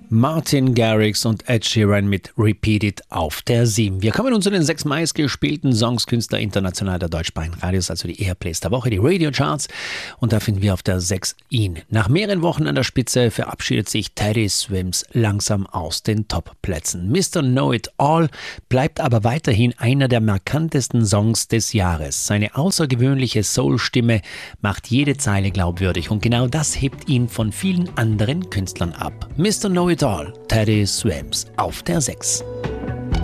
Martin Garrix und Ed Sheeran mit Repeat It auf der 7. Wir kommen nun zu den 6 meistgespielten Songs Künstler international der deutschsprachigen Radios, also die Airplays der Woche, die Radio Charts. Und da finden wir auf der 6 ihn. Nach mehreren Wochen an der Spitze verabschiedet sich Teddy Swims langsam aus den Top-Plätzen. Mr. Know It All bleibt aber weiterhin einer der markantesten Songs des Jahres. Seine außergewöhnliche Soul-Stimme macht jede Zeile glaubwürdig und genau das hebt ihn von vielen anderen Künstlern ab. Mr. Know It All, Teddy Swims auf der 6.